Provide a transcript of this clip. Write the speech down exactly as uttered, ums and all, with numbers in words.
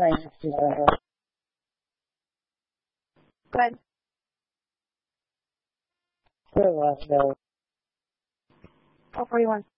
Thanks, uh, Go ahead. for what though? Oh, forty-one.